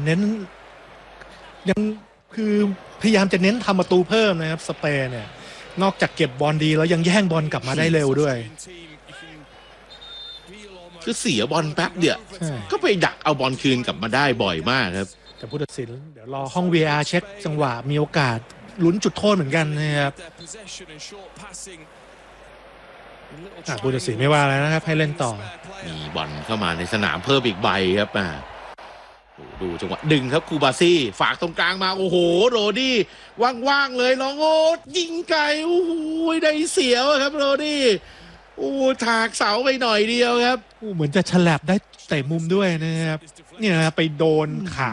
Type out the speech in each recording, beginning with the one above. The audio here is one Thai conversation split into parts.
เน้นยังคือพยายามจะเน้นทำประตูเพิ่มนะครับสเปนเนี่ยนอกจากเก็บบอลดีแล้วยังแย่งบอลกลับมาได้เร็วด้วยคือเสียบอลแป๊บเดียวก็ไปดักเอาบอลคืนกลับมาได้บ่อยมากครับแต่ผู้ตัดสินเดี๋ยวรอห้อง VR เช็คจังหวะมีโอกาสลุ้นจุดโทษเหมือนกันนะครับผู้ตัดสินไม่ว่าแล้วนะครับให้เล่นต่อมีบอลเข้ามาในสนามเพิ่มอีกใบครับดูจังหวะดึงครับคูบาซี่ฝากตรงกลางมาโอ้โหโรดี้ว่างๆเลยลองโอ้ยิงไกลโอ้โหได้เสียวครับโรดี้โอ้ถากเสาไปหน่อยเดียวครับเหมือนจะฉลับได้เตะมุมด้วยนะครับเนี่ยไปโดนขา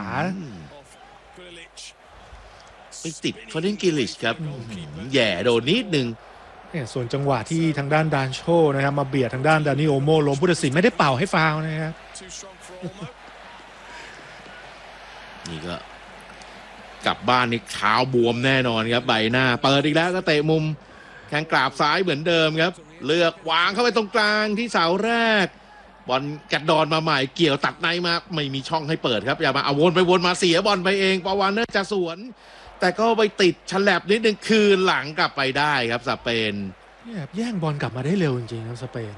ไปติดฟอร์เรนกิลิชครับแย่โดนนิดนึงเนี่ยส่วนจังหวะที่ทางด้านดานโชนะครับมาเบียดทางด้านดานิโอโมล้มผู้ตัดสินไม่ได้เป่าให้ฟาวล์นะครับนี่ก็กลับบ้านนี่เท้าบวมแน่นอนครับใบหน้าเปิดอีกแล้วก็เตะมุมแข้งกราบซ้ายเหมือนเดิมครับเลือกวางเข้าไปตรงกลางที่เสาแรกบอลกัดดอนมาใหม่เกี่ยวตัดในมาไม่มีช่องให้เปิดครับอย่ามาเอาวนไปวนมาเสียบอลไปเองปาวานเนอร์จะสวนแต่ก็ไปติดฉลับนิดนึงคืนหลังกลับไปได้ครับสเปนเนี่ยแย่งบอลกลับมาได้เร็วจริงๆครับสเปน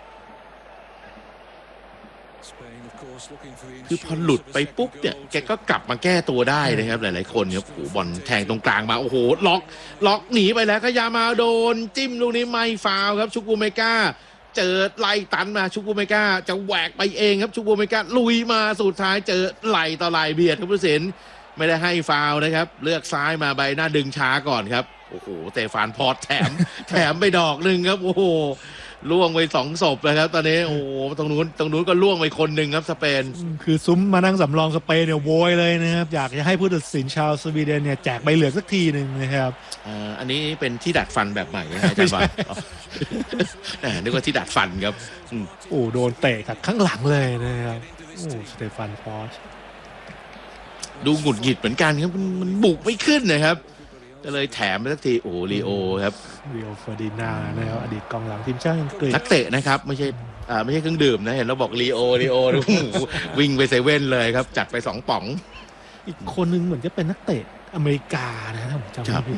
คือพอหลุดไปปุ๊บเนี่ยแกก็กลับมาแก้ตัวได้นะครับหลายๆคนเนี่ยโอ้โหบอลแทงตรงกลางมาโอ้โหล็อกหนีไปแล้วก็ยามาโดนจิ้มลูกนี้ไม่ฟาวครับชูกูเมกาเจอไล่ตันมาชูกูเมกาจะแหวกไปเองครับชูกูเมกาลุยมาสุดท้ายเจอไหลต่อไหลเบียดครับผู้ตัดสินไม่ได้ให้ฟาวนะครับเลือกซ้ายมาใบหน้าดึงช้าก่อนครับโอ้โหเตฟานพอร์ตแถมไปดอกนึงครับโอ้โหล่วงไป2 ศพเลยครับตอนนี้โอ้ตรงนู้นก็ล่วงไปคนหนึ่งครับสเปนคือซุ้มมานั่งสำรองสเปนเนี่ยโวยเลยนะครับอยากจะให้ผู้ตัดสินชาวสวีเดนเนี่ยแจกใบเหลืองสักทีหนึ่งนะครับอันนี้เป็นที่ดัดฟันแบบใหม่นะอาจารย์ว่านึกว่าที่ดัดฟันครับโอ้โดนเตะจากข้างหลังเลยนะครับโอ้สเตฟานพอร์ตดูหงุดหงิดเหมือนกันครับมันบุกไม่ขึ้นนะครับก็เลยแถมไปสักทีโอ้ลีโอครับลีโอเฟอร์ดินานะครับอดีตกองหลังทีมชาติอังกฤษนักเตะนะครับไม่ใช่เครื่องดื่มนะเห็นเราบอกลีโอวิ่งไปเซเว่นเลยครับจัดไป2 ป๋องอีกคนนึงเหมือนจะเป็นนักเตะอเมริกานะผมจำไม่ผิด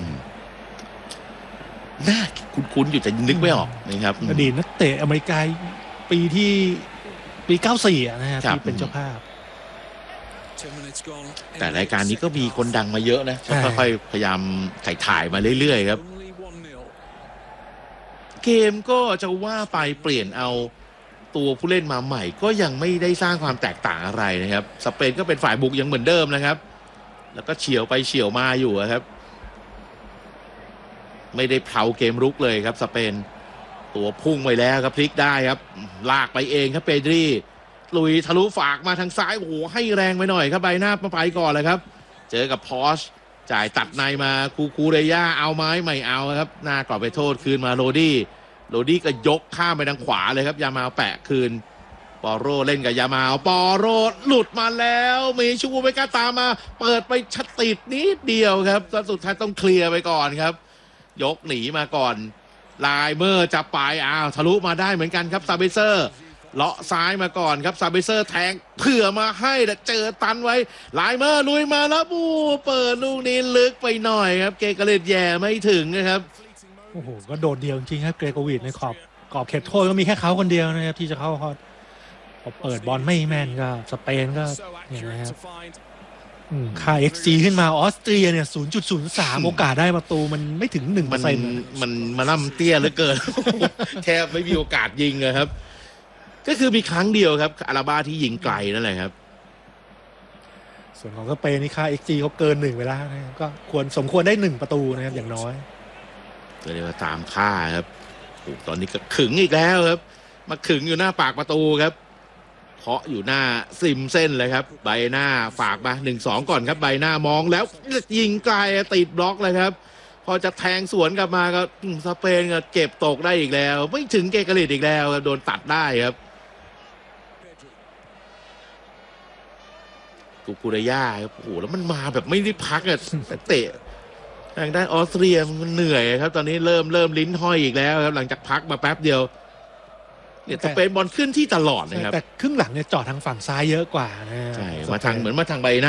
น่าคุ้นๆอยู่แต่นึกไม่ออกนะครับอดีตนักเตะอเมริกาปี94นะครับที่เป็นเจ้าภาพแต่รายการนี้ก็มีคนดังมาเยอะนะค่อยๆพยายามถ่ายมาเรื่อยๆครับเกมก็จะว่าไปเปลี่ยนเอาตัวผู้เล่นมาใหม่ก็ยังไม่ได้สร้างความแตกต่างอะไรนะครับสเปนก็เป็นฝ่ายบุกยังเหมือนเดิมนะครับแล้วก็เฉี่ยวไปเฉี่ยวมาอยู่ครับไม่ได้เผาเกมรุกเลยครับสเปนตัวพุ่งไปแล้วครับพลิกได้ครับลากไปเองครับเปดรีลุยทะลุฝากมาทางซ้ายโอ้โหให้แรงไปหน่อยครับใบหน้ามาไปก่อนเลยครับเจอกับพอชจ่ายตัดในมาคูเรย่าเอาไม้ไม่เอาครับหน้ากรอบไปโทษคืนมาโรดี้ก็ยกข้ามไปทางขวาเลยครับยามาแปะคืนปอโรเล่นกับยามาปอโรหลุดมาแล้วมีชูเมกาตามมาเปิดไปชัดติดนิดเดียวครับสุดท้ายต้องเคลียร์ไปก่อนครับยกหนีมาก่อนไลเมอร์จะไปทะลุมาได้เหมือนกันครับซาเบเซอร์เลาะซ้ายมาก่อนครับซาเบเซอร์แทงเผื่อมาให้แต่เจอตันไว้ไลเมอร์ลุยมาแล้วเปิดลูกนี้ลึกไปหน่อยครับเกเกเรตแย่ไม่ถึงนะครับโอ้โหก็โดดเดียวจริงครับเกรโกวิชในขอบเขตโทษก็มีแค่เขาคนเดียวนะครับที่จะเข้าพอเปิดบอลไม่แม่นก็สเปนก็อย่างนี้ครับค่า XG ขึ้นมาออสเตรียเนี่ย 0.03 โอกาสได้ประตูมันไม่ถึง 1% มันมาล่ำเตี้ยเหลือเกิน แทบไม่มีโอกาสยิงเลยครับก็คือมีครั้งเดียวครับอาราบ้าที่ยิงไกลนั่นแหละครับส่วนของสเปนนี่ค่า XG เขาเกิน1ไปแล้วนะครับก็สมควรได้1ประตูนะครับอย่างน้อยก็เรียกว่าตามค่าครับตอนนี้ก็ขึงอีกแล้วครับมาขึงอยู่หน้าปากประตูครับเคาะอยู่หน้าซิมเส้นเลยครับใบหน้าฝากมา 1-2 ก่อนครับใบหน้ามองแล้วยิงไกลติดบล็อกเลยครับพอจะแทงสวนกลับมาก็สเปนก็เก็บตกได้อีกแล้วไม่ถึงเกเกเรตอีกแล้วโดนตัดได้ครับกูเรย่าครับโอ้โหแล้วมันมาแบบไม่ได้พักอ่ะเตะทางด้านออสเตรียมันเหนื่อยครับตอนนี้เริ่มลิ้นห้อยอีกแล้วครับหลังจากพักมาแป๊บเดียวเนี่ยสเปนบอลขึ้นที่ตลอดนะครับแต่ครึ่งหลังเนี่ยจอดทางฝั่งซ้ายเยอะกว่านะใช่มาทางเหมือนมาทางใบหน้า